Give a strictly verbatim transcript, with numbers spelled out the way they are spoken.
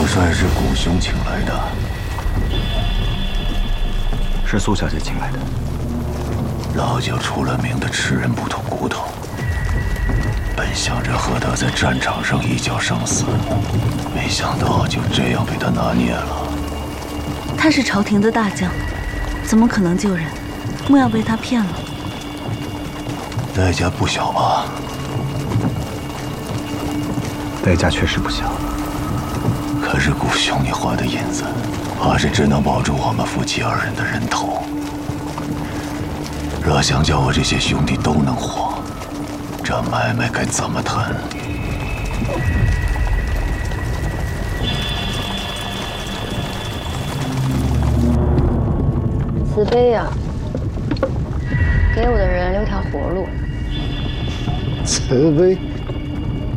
帅是谷兄请来的， 是苏小姐请来的。 老九出了名的吃人不吐骨头，本想着和他在战场上一较生死，没想到就这样被他拿捏了。 他是朝廷的大将，怎么可能救人？莫要被他骗了。 代价不小吧？ 代价确实不小。 可是谷兄，你花的银子，怕是只能保住我们夫妻二人的人头。若想叫我这些兄弟都能活，这买卖该怎么谈？ 慈悲呀、啊，给我的人留条活路。 慈悲。